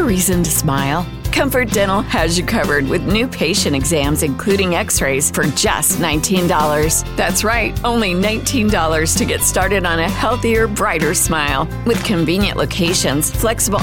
reason to smile. Comfort Dental has you covered with new patient exams, including x-rays, for just $19. That's right, only $19 to get started on a healthier, brighter smile. With convenient locations, flexible